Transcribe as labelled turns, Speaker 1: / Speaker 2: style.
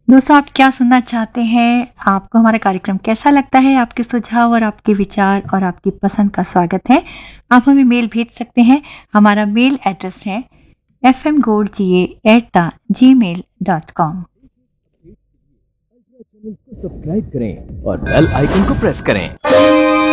Speaker 1: दोस्तों, आप क्या सुनना चाहते हैं? आपको हमारा कार्यक्रम कैसा लगता है? आपके सुझाव और आपके विचार और आपकी पसंद का स्वागत है। आप हमें मेल भेज सकते हैं। हमारा मेल एड्रेस है fmgoldga@gmail.com।
Speaker 2: सब्सक्राइब करें और बेल आइकन को प्रेस करें।